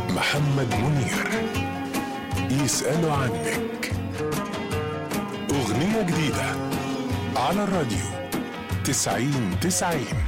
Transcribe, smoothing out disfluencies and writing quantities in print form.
محمد منير يسألوا عنك. أغنية جديدة على الراديو 90-90.